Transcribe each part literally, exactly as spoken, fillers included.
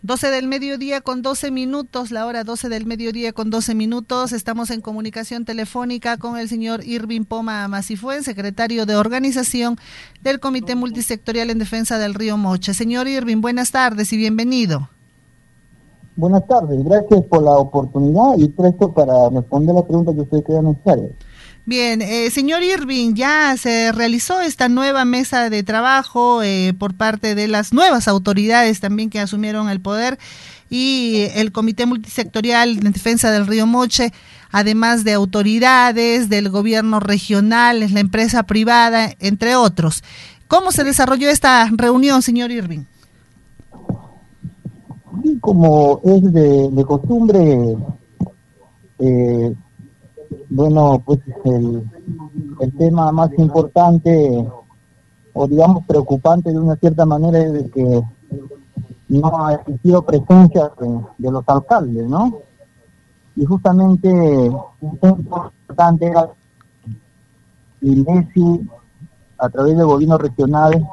doce del mediodía con doce minutos, la hora doce del mediodía con doce minutos. Estamos en comunicación telefónica con el señor Irving Poma Masifuen, secretario de organización del Comité Multisectorial en Defensa del Río Moche. Señor Irving, buenas tardes y bienvenido. Buenas tardes, gracias por la oportunidad y presto para responder la pregunta que usted crea necesaria. Bien, eh, señor Irving, ya se realizó esta nueva mesa de trabajo eh, por parte de las nuevas autoridades también que asumieron el poder y el Comité Multisectorial en Defensa del Río Moche, además de autoridades del gobierno regional, la empresa privada, entre otros. ¿Cómo se desarrolló esta reunión, señor Irving? Y como es de, de costumbre, eh, bueno, pues el, el tema más importante o digamos preocupante de una cierta manera es de que no ha existido presencia de, de los alcaldes, ¿no? Y justamente un tema importante era el INESI, a través del gobierno regional,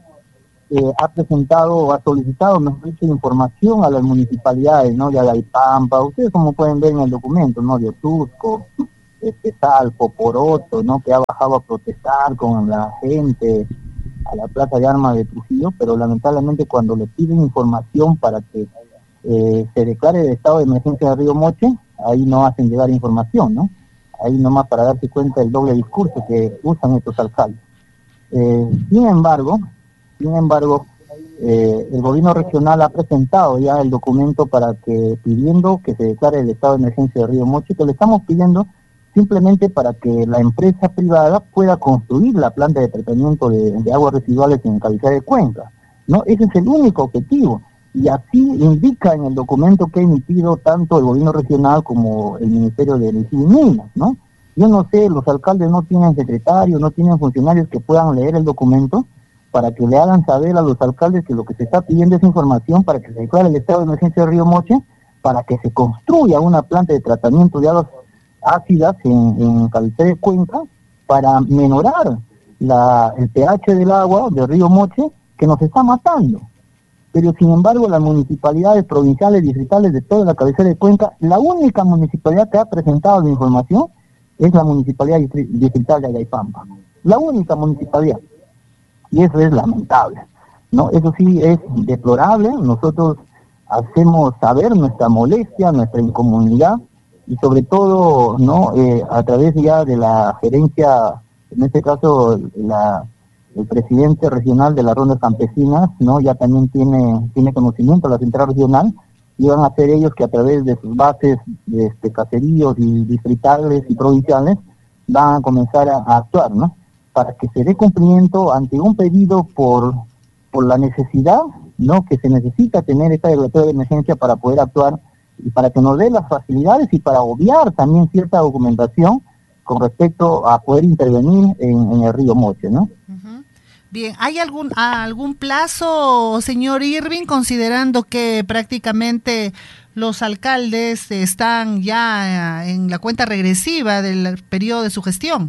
eh, ha presentado o ha solicitado, mejor dicho, información a las municipalidades, ¿no? De Alaypampa, ustedes como pueden ver en el documento, ¿no? De Otusco, este Salpo, Poroto, ¿no? Que ha bajado a protestar con la gente a la Plaza de Armas de Trujillo, pero lamentablemente cuando le piden información para que eh, se declare el estado de emergencia de Río Moche, ahí no hacen llegar información, ¿no? Ahí nomás para darse cuenta del doble discurso que usan estos alcaldes. Eh, sin embargo, sin embargo, eh, el gobierno regional ha presentado ya el documento para que, pidiendo que se declare el estado de emergencia de Río Moche, que le estamos pidiendo simplemente para que la empresa privada pueda construir la planta de tratamiento de, de aguas residuales en cabecera de Cuenca, ¿no? Ese es el único objetivo, y así indica en el documento que ha emitido tanto el gobierno regional como el Ministerio de Energía y Minas, ¿no? Yo no sé, los alcaldes no tienen secretarios, no tienen funcionarios que puedan leer el documento para que le hagan saber a los alcaldes que lo que se está pidiendo es información para que se declare el estado de emergencia de Río Moche, para que se construya una planta de tratamiento de aguas ácidas en, en cabecera de Cuenca para menorar la, el pH del agua del Río Moche que nos está matando. Pero sin embargo las municipalidades provinciales, distritales de toda la cabecera de Cuenca, la única municipalidad que ha presentado la información es la municipalidad distrital de Alaypampa. La única municipalidad. Y eso es lamentable, ¿no? Eso sí es deplorable. Nosotros hacemos saber nuestra molestia, nuestra incomodidad, y sobre todo, ¿no? Eh, a través ya de la gerencia, en este caso la, el presidente regional de las rondas campesinas, ¿no? Ya también tiene tiene conocimiento de la central regional, y van a ser ellos que a través de sus bases de este, caseríos y distritales y provinciales van a comenzar a, a actuar, ¿no? Para que se dé cumplimiento ante un pedido por por la necesidad, ¿no? Que se necesita tener esta declaratoria de emergencia para poder actuar y para que nos dé las facilidades y para obviar también cierta documentación con respecto a poder intervenir en, en el río Moche, ¿no? Uh-huh. Bien, ¿hay algún algún plazo, señor Irving, considerando que prácticamente los alcaldes están ya en la cuenta regresiva del periodo de su gestión?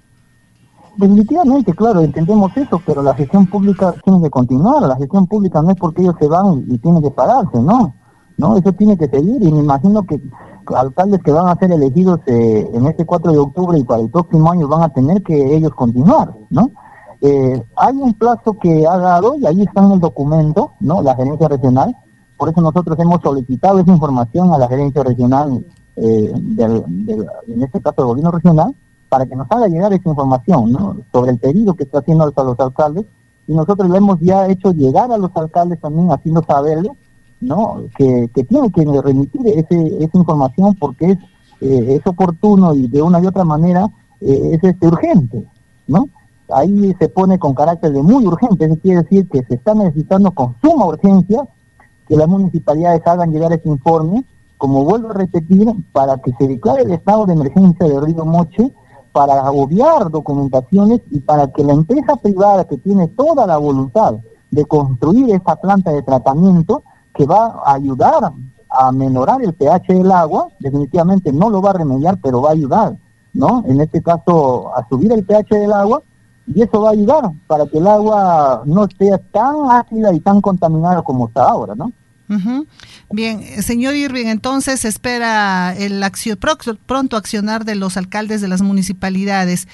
Definitivamente, claro, entendemos eso, pero la gestión pública tiene que continuar. La gestión pública no es porque ellos se van y tienen que pararse, ¿no? No, eso tiene que seguir, y me imagino que alcaldes que van a ser elegidos eh, en este cuatro de octubre y para el próximo año van a tener que ellos continuar, ¿no? Eh, hay un plazo que ha dado, y ahí está en el documento, ¿no? La gerencia regional. Por eso nosotros hemos solicitado esa información a la gerencia regional, eh, del, del, en este caso del gobierno regional, para que nos haga llegar esa información, ¿no? Sobre el pedido que está haciendo a los alcaldes, y nosotros le hemos ya hecho llegar a los alcaldes también haciendo saberles, ¿no? Que, que tienen que remitir ese, esa información porque es, eh, es oportuno y de una y otra manera eh, es este, urgente, ¿no? Ahí se pone con carácter de muy urgente, eso quiere decir que se está necesitando con suma urgencia que las municipalidades hagan llegar ese informe, como vuelvo a repetir, para que se declare el estado de emergencia de Río Moche, para obviar documentaciones y para que la empresa privada que tiene toda la voluntad de construir esta planta de tratamiento que va a ayudar a menorar el pH del agua, definitivamente no lo va a remediar, pero va a ayudar, ¿no? En este caso, a subir el pH del agua, y eso va a ayudar para que el agua no sea tan ácida y tan contaminada como está ahora, ¿no? Uh-huh. Bien, señor Irving, entonces espera el accio, pronto accionar de los alcaldes de las municipalidades.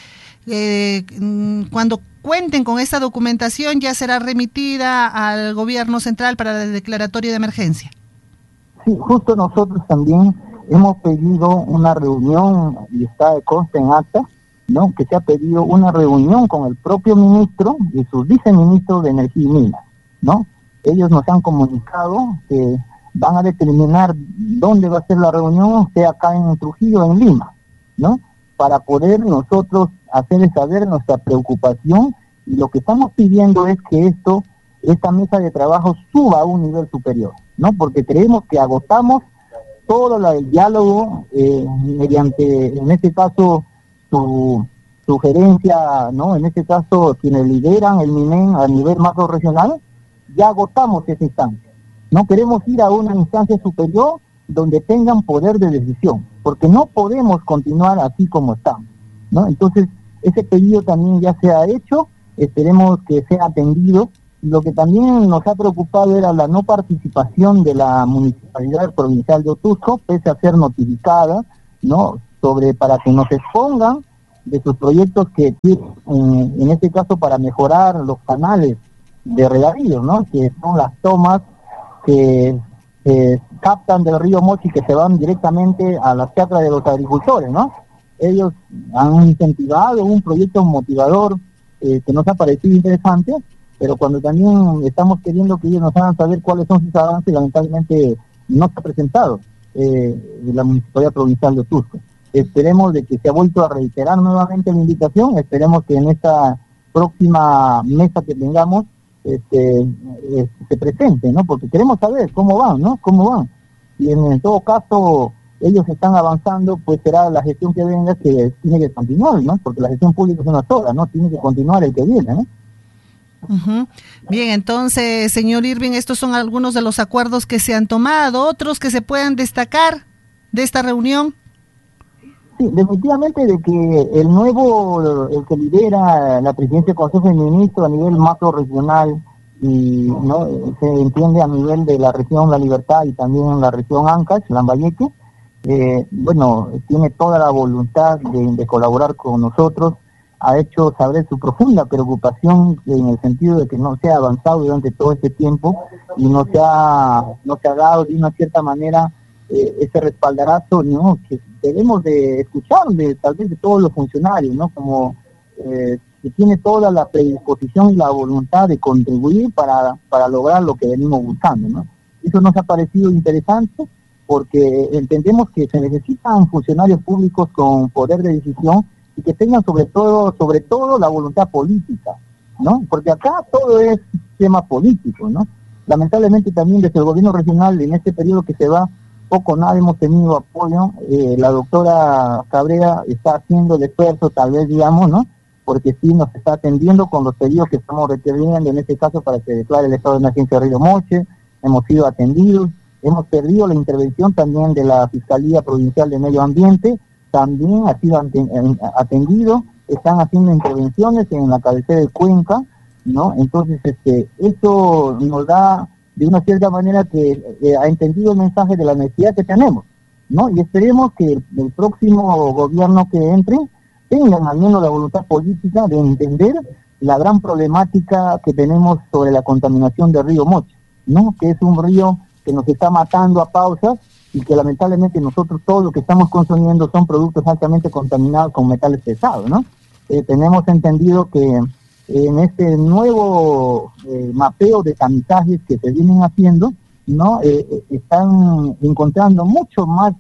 Eh, cuando cuenten con esta documentación, ya será remitida al gobierno central para la declaratoria de emergencia. Sí, justo nosotros también hemos pedido una reunión, y está de consta en acta, ¿no? Que se ha pedido una reunión con el propio ministro y sus viceministros de Energía y Minas, ¿no? Ellos nos han comunicado que van a determinar dónde va a ser la reunión, sea acá en Trujillo o en Lima, ¿no? Para poder nosotros hacerles saber nuestra preocupación, y lo que estamos pidiendo es que esto, esta mesa de trabajo suba a un nivel superior, ¿no? Porque creemos que agotamos todo la, el diálogo eh, mediante, en este caso, su sugerencia, ¿no? En este caso, quienes lideran el MINEN a nivel macro regional, ya agotamos esa instancia. No queremos ir a una instancia superior donde tengan poder de decisión, porque no podemos continuar así como estamos, ¿no? Entonces, ese pedido también ya se ha hecho, esperemos que sea atendido. Lo que también nos ha preocupado era la no participación de la Municipalidad Provincial de Otuzco, pese a ser notificada, ¿no? Sobre, para que nos expongan de sus proyectos que tienen, en, en este caso, para mejorar los canales de regadío, ¿no? Que son las tomas que se captan del río Mochi, que se van directamente a las chacras de los agricultores, ¿no? Ellos han incentivado un proyecto motivador eh, que nos ha parecido interesante, pero cuando también estamos queriendo que ellos nos hagan saber cuáles son sus avances, lamentablemente no se ha presentado eh, la Municipalidad Provincial de Otuzco. Esperemos de que se ha vuelto a reiterar nuevamente la invitación, esperemos que en esta próxima mesa que tengamos este, eh, se presente, ¿no? Porque queremos saber cómo van, ¿no? Cómo van. Y en, en todo caso ellos están avanzando, pues será la gestión que venga que tiene que continuar, ¿no? Porque la gestión pública es una sola, ¿no? Tiene que continuar el que viene, ¿no? Uh-huh. Bien, entonces, señor Irving, estos son algunos de los acuerdos que se han tomado, otros que se puedan destacar de esta reunión. Sí, definitivamente de que el nuevo, el que lidera la presidencia del Consejo de Ministros a nivel macro regional, y no se entiende a nivel de la región La Libertad y también la región Ancash, Lambayeque, eh, bueno, tiene toda la voluntad de, de colaborar con nosotros, ha hecho saber su profunda preocupación en el sentido de que no se ha avanzado durante todo este tiempo y no se ha, no se ha dado de una cierta manera eh, ese respaldarazo, ¿no? Que debemos de escuchar de tal vez de todos los funcionarios, ¿no? Como eh, que tiene toda la predisposición y la voluntad de contribuir para, para lograr lo que venimos buscando, ¿no? Eso nos ha parecido interesante porque entendemos que se necesitan funcionarios públicos con poder de decisión y que tengan sobre todo, sobre todo la voluntad política, ¿no? Porque acá todo es tema político, ¿no? Lamentablemente también desde el gobierno regional en este periodo que se va, poco nada hemos tenido apoyo. Eh, la doctora Cabrera está haciendo el esfuerzo, tal vez digamos, ¿no? Porque sí nos está atendiendo con los pedidos que estamos requiriendo, en este caso para que declare el estado de emergencia de Río Moche, hemos sido atendidos, hemos perdido la intervención también de la Fiscalía Provincial de Medio Ambiente, también ha sido atendido, están haciendo intervenciones en la cabecera de Cuenca, ¿no? Entonces, este, eso nos da de una cierta manera que eh, ha entendido el mensaje de la necesidad que tenemos, ¿no? Y esperemos que el, el próximo gobierno que entre tengan al menos la voluntad política de entender la gran problemática que tenemos sobre la contaminación del río Moche, ¿no? Que es un río que nos está matando a pausas y que lamentablemente nosotros todo lo que estamos consumiendo son productos altamente contaminados con metales pesados, ¿no? Eh, tenemos entendido que en este nuevo eh, mapeo de tamizajes que se vienen haciendo, ¿no? Eh, están encontrando mucho más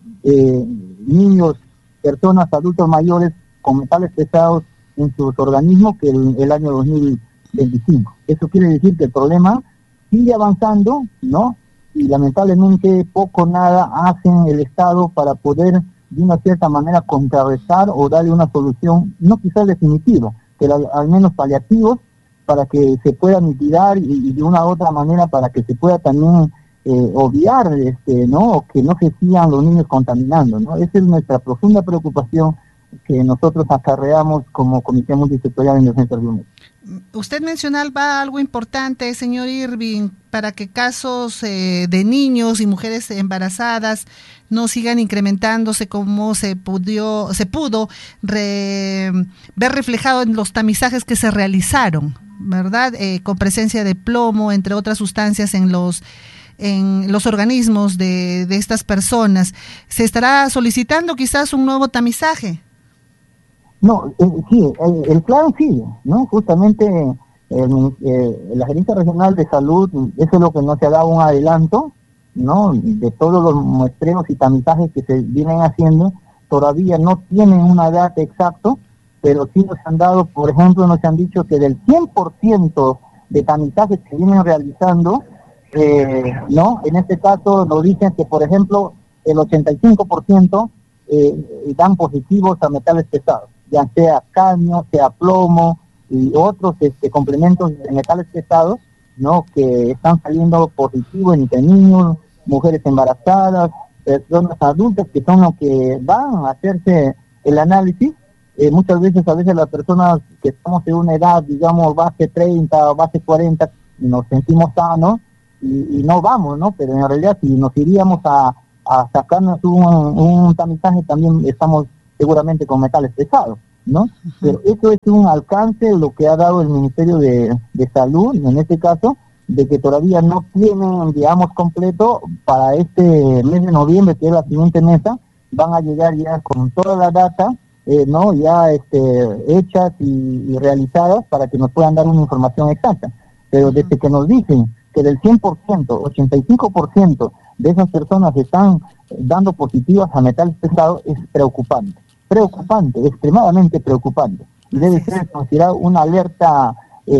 eh, niños, personas, adultos mayores con metales pesados en sus organismos que el, el año dos mil veinticinco. Eso quiere decir que el problema sigue avanzando, ¿no? Y lamentablemente poco nada hacen el Estado para poder de una cierta manera contrarrestar o darle una solución, no quizás definitiva, pero al, al menos paliativos, para que se pueda mitigar y, y de una u otra manera para que se pueda también eh, obviar, este, ¿no? O que no se sigan los niños contaminando, ¿no? Esa es nuestra profunda preocupación que nosotros acarreamos como Comité Multisectorial de Emergencia Biológica. Usted mencionaba algo importante, señor Irving, para que casos eh, de niños y mujeres embarazadas no sigan incrementándose como se pudo, se pudo re, ver reflejado en los tamizajes que se realizaron, ¿verdad? Eh, con presencia de plomo, entre otras sustancias en los en los organismos de, de estas personas. ¿Se estará solicitando quizás un nuevo tamizaje? No, eh, sí, el, el plan sigue, ¿no? Justamente el, eh, la Gerencia Regional de Salud, eso es lo que nos ha dado un adelanto, ¿no? De todos los muestreos y tamizajes que se vienen haciendo, todavía no tienen una data exacta, pero sí nos han dado, por ejemplo, nos han dicho que del cien por ciento de tamizajes que vienen realizando, eh, ¿no? En este caso nos dicen que, por ejemplo, el ochenta y cinco por ciento eh, dan positivos a metales pesados, ya sea cadmio, sea plomo y otros este, complementos de metales pesados, ¿no? Que están saliendo positivos entre niños, mujeres embarazadas, personas adultas que son los que van a hacerse el análisis. Eh, muchas veces, a veces las personas que estamos en una edad, digamos, base treinta o base cuarenta, nos sentimos sanos y, y no vamos, ¿no? Pero en realidad si nos iríamos a, a sacarnos un, un tamizaje, también estamos seguramente con metales pesados, ¿no? Uh-huh. Pero eso es un alcance lo que ha dado el Ministerio de, de Salud, en este caso, de que todavía no tienen, digamos, completo para este mes de noviembre, que es la siguiente mesa, van a llegar ya con toda la data, eh, ¿no? Ya este, hechas y, y realizadas para que nos puedan dar una información exacta. Pero desde que nos dicen que del cien por ciento, ochenta y cinco por ciento de esas personas están dando positivas a metales pesados, es preocupante. Preocupante, extremadamente preocupante. Y debe ser considerado una alerta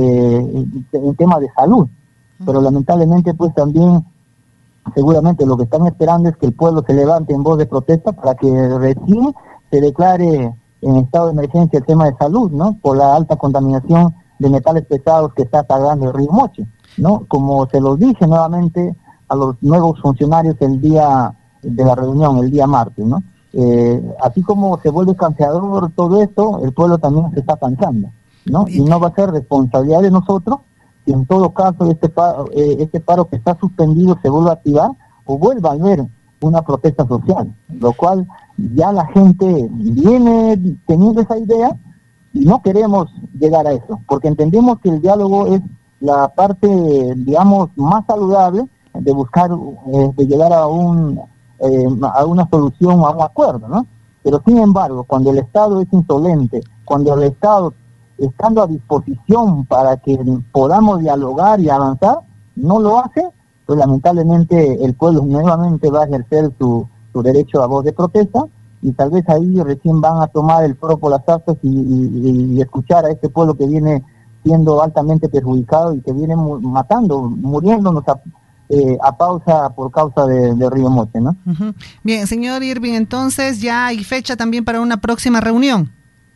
eh, en tema de salud. Pero lamentablemente, pues también, seguramente lo que están esperando es que el pueblo se levante en voz de protesta para que recién se declare en estado de emergencia el tema de salud, ¿no? Por la alta contaminación de metales pesados que está cargando el río Moche, ¿no? Como se los dije nuevamente a los nuevos funcionarios el día de la reunión, el día martes, ¿no? Eh, así como se vuelve cansador todo esto, el pueblo también se está cansando, ¿no? Y no va a ser responsabilidad de nosotros si en todo caso este paro, eh, este paro que está suspendido se vuelve a activar o vuelva a haber una protesta social, lo cual ya la gente viene teniendo esa idea y no queremos llegar a eso, porque entendemos que el diálogo es la parte, digamos, más saludable de buscar, eh, de llegar a un eh, a una solución, a un acuerdo, ¿no? Pero sin embargo, cuando el Estado es insolente, cuando el Estado, estando a disposición para que podamos dialogar y avanzar, no lo hace, pues lamentablemente el pueblo nuevamente va a ejercer su, su derecho a voz de protesta, y tal vez ahí recién van a tomar el toro por las astas y, y, y escuchar a este pueblo que viene siendo altamente perjudicado y que viene mu- matando, muriéndonos a, eh, a pausa por causa de, de Río Moche, ¿no? Uh-huh. Bien, señor Irving, entonces ya hay fecha también para una próxima reunión.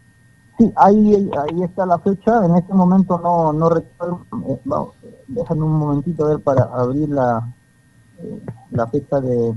Sí, ahí ahí está la fecha. En este momento no no recuerdo. Eh, vamos, déjame un momentito a ver para abrir la eh, la fecha de.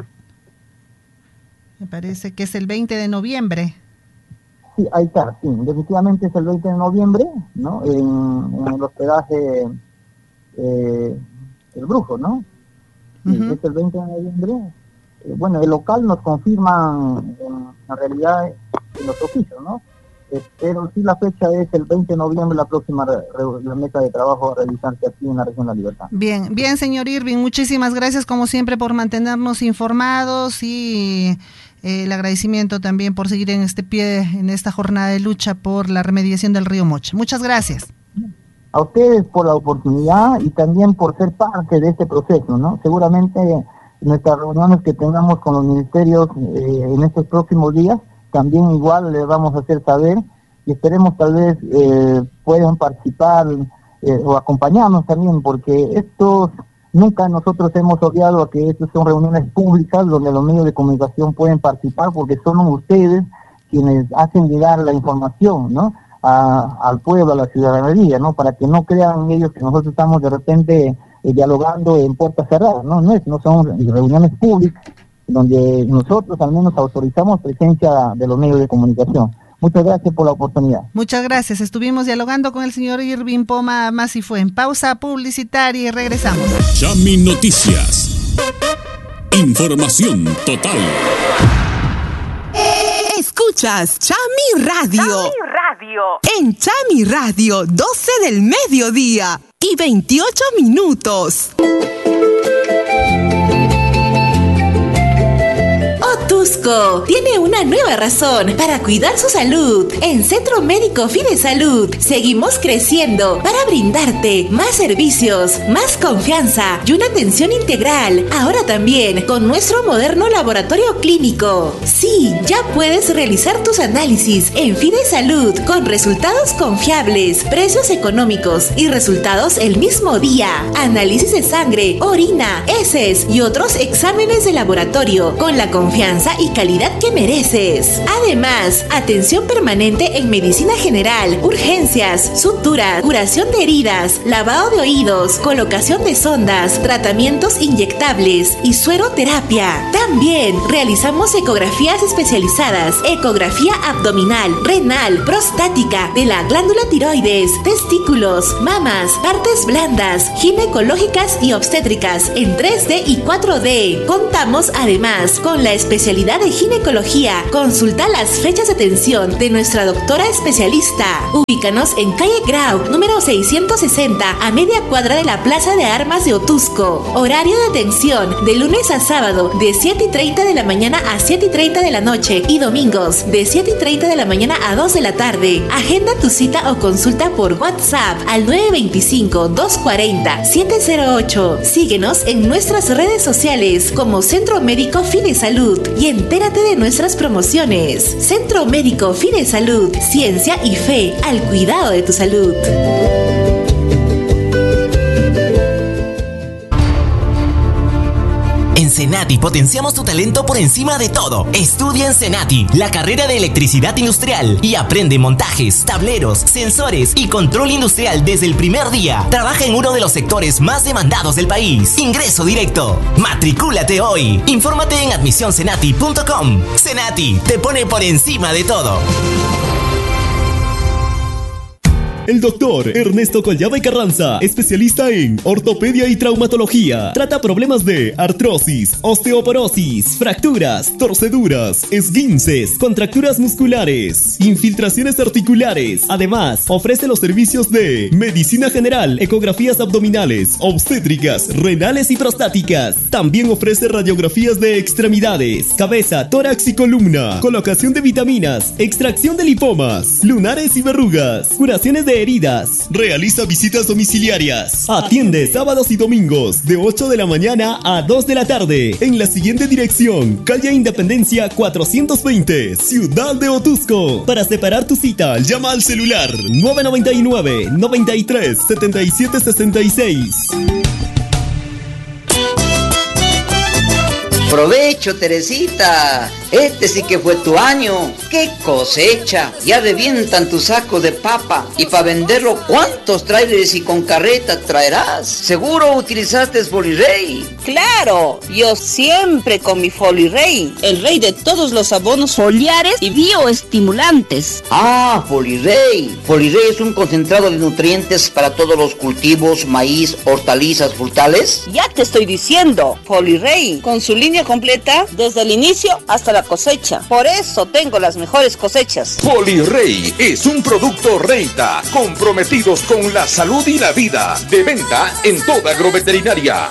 Me parece que es el veinte de noviembre. Sí, ahí está. Sí, definitivamente es el veinte de noviembre, ¿no? En, en el hospedaje eh, El Brujo, ¿no? Sí, uh-huh. Es el veinte de noviembre. Eh, bueno, el local nos confirman en, en realidad en los oficios, ¿no? Eh, pero sí, la fecha es el veinte de noviembre, la próxima re, re, la mesa de trabajo a realizarse aquí en la región de La Libertad. Bien, bien, señor Irving, muchísimas gracias como siempre por mantenernos informados y eh, el agradecimiento también por seguir en este pie, en esta jornada de lucha por la remediación del río Moche. Muchas gracias. A ustedes por la oportunidad y también por ser parte de este proceso, ¿no? Seguramente nuestras reuniones que tengamos con los ministerios eh, en estos próximos días, también igual les vamos a hacer saber y esperemos tal vez eh, puedan participar eh, o acompañarnos también, porque estos, nunca nosotros hemos obviado a que estas son reuniones públicas donde los medios de comunicación pueden participar, porque son ustedes quienes hacen llegar la información, ¿no? A, al pueblo, a la ciudadanía, ¿no? Para que no crean ellos que nosotros estamos de repente eh, dialogando en puertas cerradas, ¿no? No es, no son reuniones públicas donde nosotros al menos autorizamos presencia de los medios de comunicación. Muchas gracias por la oportunidad. Muchas gracias. Estuvimos dialogando con el señor Irving Poma Masifuen. Pausa publicitaria y regresamos. Chami Noticias. Información total. Escuchas Chami Radio. Chami Radio. En Chami Radio, doce del mediodía y veintiocho minutos. Otusco tiene una nueva razón para cuidar su salud. En Centro Médico Fidesalud seguimos creciendo para brindarte más servicios, más confianza y una atención integral. Ahora también con nuestro moderno laboratorio clínico. Sí, ya puedes realizar tus análisis en Fidesalud con resultados confiables, precios económicos y resultados el mismo día. Análisis de sangre, orina, heces y otros exámenes de laboratorio con la confianza y calidad que mereces. Además, atención permanente en medicina general, urgencias, sutura, curación de heridas, lavado de oídos, colocación de sondas, tratamientos inyectables y sueroterapia. También realizamos ecografías especializadas, ecografía abdominal, renal, prostática, de la glándula tiroides, testículos, mamas, partes blandas, ginecológicas y obstétricas en tres D y cuatro D. Contamos además con la especialidad de ginecología. Consulta las fechas de atención de nuestra doctora especialista. Ubícanos en calle Grau, número seiscientos sesenta, a media cuadra de la Plaza de Armas de Otusco. Horario de atención de lunes a sábado de siete y treinta de la mañana a siete y treinta de la noche y domingos de siete y treinta de la mañana a dos de la tarde. Agenda tu cita o consulta por WhatsApp al nueve veinticinco, doscientos cuarenta, setecientos ocho. Síguenos en nuestras redes sociales como Centro Médico Fidesalud y entérate de nuestras promociones. Centro Médico Fidesalud, ciencia y fe al cuidado de tu salud. En Senati potenciamos tu talento por encima de todo. Estudia en Senati la carrera de electricidad industrial y aprende montajes, tableros, sensores y control industrial desde el primer día. Trabaja en uno de los sectores más demandados del país. Ingreso directo. Matricúlate hoy. Infórmate en admisión senati punto com. Senati te pone por encima de todo. El doctor Ernesto Collada y Carranza, especialista en ortopedia y traumatología. Trata problemas de artrosis, osteoporosis, fracturas, torceduras, esguinces, contracturas musculares, infiltraciones articulares. Además, ofrece los servicios de medicina general, ecografías abdominales, obstétricas, renales y prostáticas. También ofrece radiografías de extremidades, cabeza, tórax y columna, colocación de vitaminas, extracción de lipomas, lunares y verrugas, curaciones de heridas. Realiza visitas domiciliarias. Atiende sábados y domingos de ocho de la mañana a dos de la tarde en la siguiente dirección: calle Independencia cuatrocientos veinte, Ciudad de Otusco. Para separar tu cita, llama al celular nueve noventa y nueve, noventa y tres, setenta y siete sesenta y seis. Provecho, Teresita. Este sí que fue tu año. ¡Qué cosecha! Ya revientan tu saco de papa. Y para venderlo, ¿cuántos trailers y con carreta traerás? Seguro utilizaste Folirey. ¡Claro! Yo siempre con mi Folirey, el rey de todos los abonos foliares y bioestimulantes. Ah, Folirey. Folirey es un concentrado de nutrientes para todos los cultivos, maíz, hortalizas, frutales. Ya te estoy diciendo, Folirey, con su línea completa desde el inicio hasta la cosecha. Por eso tengo las mejores cosechas. Folirey es un producto Reita, comprometidos con la salud y la vida. De venta en toda agroveterinaria.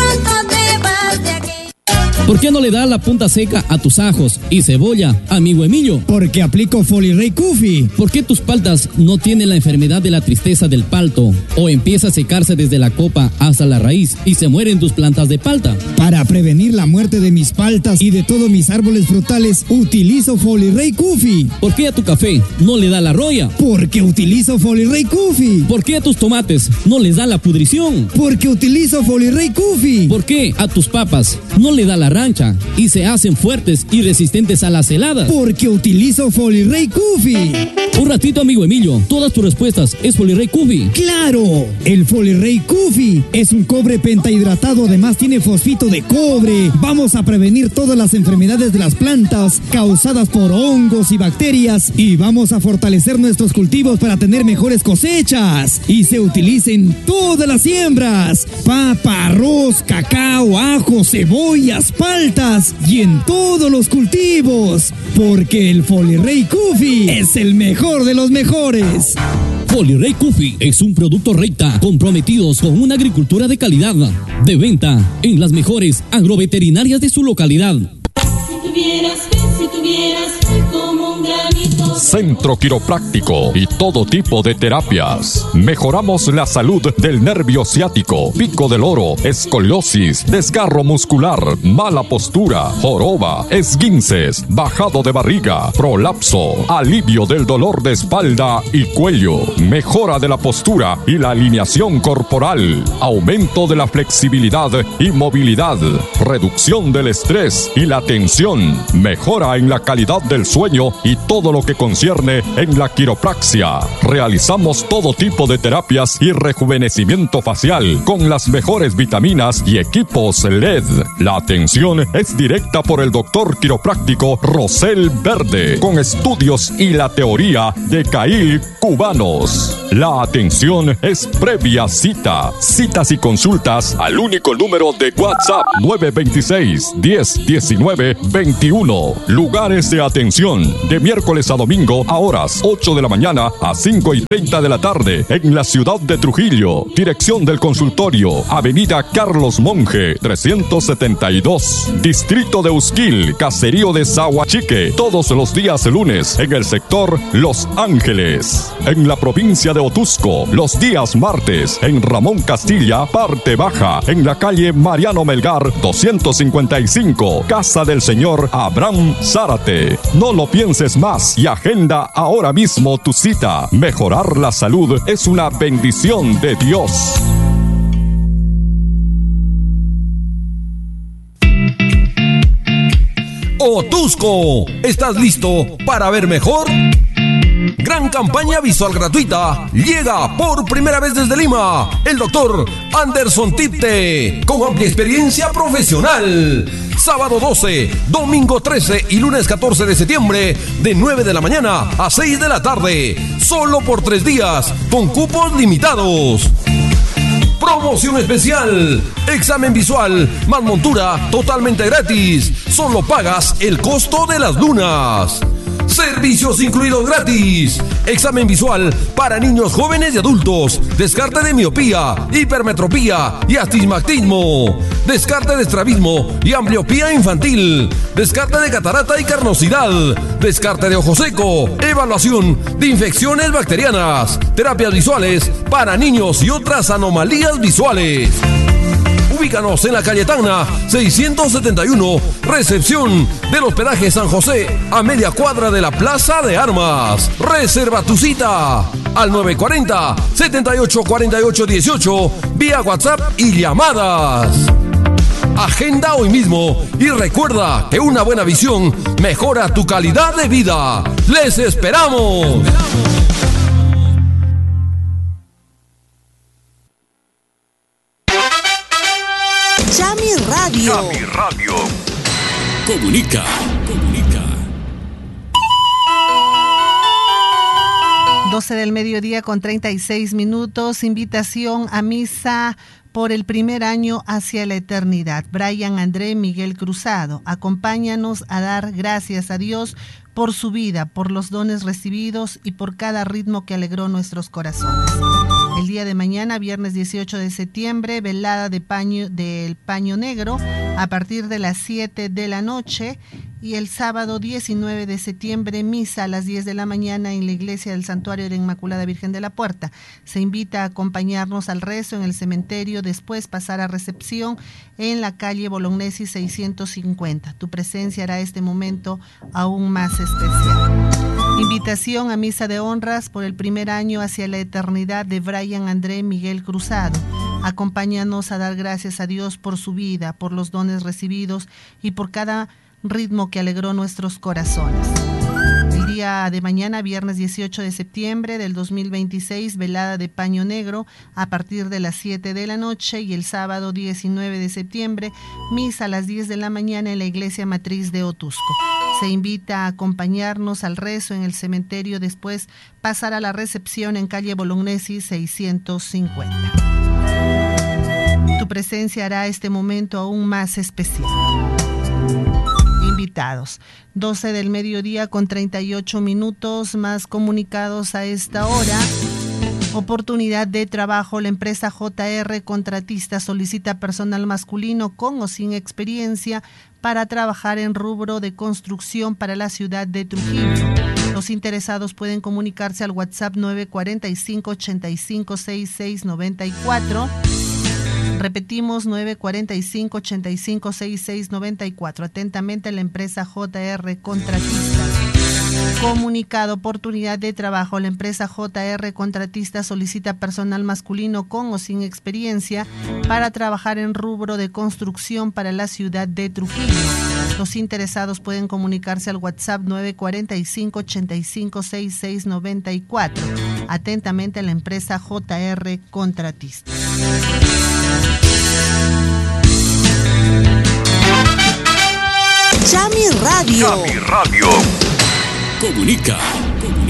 ¿Por qué no le das la punta seca a tus ajos y cebolla, amigo Emilio? Porque aplico Folirey Kufi. ¿Por qué tus paltas no tienen la enfermedad de la tristeza del palto? ¿O empieza a secarse desde la copa hasta la raíz y se mueren tus plantas de palta? Para prevenir la muerte de mis paltas y de todos mis árboles frutales, utilizo Folirey Kufi. ¿Por qué a tu café no le da la roya? Porque utilizo Folirey Kufi. ¿Por qué a tus tomates no les da la pudrición? Porque utilizo Folirey Kufi. ¿Por qué a tus papas no le da la ancha y se hacen fuertes y resistentes a las heladas. Porque utilizo Folirey Coffee. Un ratito, amigo Emilio, todas tus respuestas es Folirey Coffee. ¡Claro! El Folirey Coffee es un cobre pentahidratado, además tiene fosfito de cobre. Vamos a prevenir todas las enfermedades de las plantas causadas por hongos y bacterias y vamos a fortalecer nuestros cultivos para tener mejores cosechas. Y se utiliza en todas las siembras: papa, arroz, cacao, ajo, cebollas, paltas y en todos los cultivos. Porque el Folirey Coffee es el mejor de los mejores. Folirey Coffee es un producto Reita, comprometidos con una agricultura de calidad. De venta en las mejores agroveterinarias de su localidad. Si tuvieras fe, si tuvieras fe como un granito. Centro Quiropráctico y todo tipo de terapias. Mejoramos la salud del nervio ciático, pico del oro, escoliosis, desgarro muscular, mala postura, joroba, esguinces, bajado de barriga, prolapso, alivio del dolor de espalda y cuello, mejora de la postura y la alineación corporal, aumento de la flexibilidad y movilidad, reducción del estrés y la tensión, mejora en la calidad del sueño y todo lo que concierne en la quiropraxia. Realizamos todo tipo de terapias y rejuvenecimiento facial con las mejores vitaminas y equipos L E D. La atención es directa por el doctor quiropráctico Rosel Verde, con estudios y la teoría de Cail cubanos. La atención es previa cita. Citas y consultas al único número de WhatsApp nueve dos seis, diez, diecinueve, veintiuno. Lugares de atención de miércoles a domingo a horas ocho de la mañana a cinco y treinta de la tarde en la ciudad de Trujillo. Dirección del consultorio: Avenida Carlos Monge trescientos setenta y dos, Distrito de Usquil, Caserío de Zahuachique. Todos los días lunes en el sector Los Ángeles. En la provincia de Otusco, los días martes en Ramón Castilla, parte baja, en la calle Mariano Melgar doscientos cincuenta y cinco, Casa del Señor Abraham Zárate. No lo pienses más y agenda ahora mismo tu cita. Mejorar la salud es una bendición de Dios. Otusco, ¿estás listo para ver mejor? Gran campaña visual gratuita. Llega por primera vez desde Lima el doctor Anderson Tipte, con amplia experiencia profesional. Sábado doce, domingo trece y lunes catorce de septiembre, de nueve de la mañana a seis de la tarde. Solo por tres días, con cupos limitados. Promoción especial: examen visual más montura totalmente gratis. Solo pagas el costo de las lunas. Servicios incluidos gratis: examen visual para niños, jóvenes y adultos, descarte de miopía, hipermetropía y astigmatismo, descarte de estrabismo y ambliopía infantil, descarte de catarata y carnosidad, descarte de ojo seco, evaluación de infecciones bacterianas, terapias visuales para niños y otras anomalías visuales. Ubícanos en la calle Tacna seiscientos setenta y uno, recepción del hospedaje San José, a media cuadra de la Plaza de Armas. Reserva tu cita al nueve cuatro cero, siete ocho cuatro ocho uno ocho, vía WhatsApp y llamadas. Agenda hoy mismo y recuerda que una buena visión mejora tu calidad de vida. ¡Les esperamos! Chami Radio. Chami Radio. Comunica, comunica. doce del mediodía con treinta y seis minutos. Invitación a misa por el primer año hacia la eternidad. Brian André Miguel Cruzado. Acompáñanos a dar gracias a Dios por su vida, por los dones recibidos y por cada ritmo que alegró nuestros corazones. El día de mañana, viernes dieciocho de septiembre, velada de paño, del paño negro a partir de las siete de la noche. Y el sábado diecinueve de septiembre, misa a las diez de la mañana en la iglesia del Santuario de la Inmaculada Virgen de la Puerta. Se invita a acompañarnos al rezo en el cementerio, después pasar a recepción en la calle Bolognesi seiscientos cincuenta. Tu presencia hará este momento aún más especial. Invitación a misa de honras por el primer año hacia la eternidad de Brian André Miguel Cruzado. Acompáñanos a dar gracias a Dios por su vida, por los dones recibidos y por cada ritmo que alegró nuestros corazones. El día de mañana, viernes dieciocho de septiembre del dos mil veintiséis, velada de paño negro a partir de las siete de la noche, y el sábado diecinueve de septiembre, misa a las diez de la mañana en la iglesia matriz de Otusco. Se invita a acompañarnos al rezo en el cementerio, después pasar a la recepción en calle Bolognesi seiscientos cincuenta. Tu presencia hará este momento aún más especial. Invitados, doce del mediodía con treinta y ocho minutos, más comunicados a esta hora. Oportunidad de trabajo. La empresa J R Contratista solicita personal masculino con o sin experiencia para trabajar en rubro de construcción para la ciudad de Trujillo. Los interesados pueden comunicarse al WhatsApp nueve cuatro cinco, ocho cinco, seis seis nueve cuatro. Repetimos, nueve cuatro cinco, ocho cinco, seis seis nueve cuatro. Atentamente, la empresa J R Contratistas. Comunicado, oportunidad de trabajo. La empresa J R Contratista solicita personal masculino con o sin experiencia para trabajar en rubro de construcción para la ciudad de Trujillo. Los interesados pueden comunicarse al WhatsApp nueve cuatro cinco, ocho cinco, seis seis nueve cuatro. Atentamente, la empresa J R Contratista. Chami Radio. Chami Radio. Comunica. Comunica.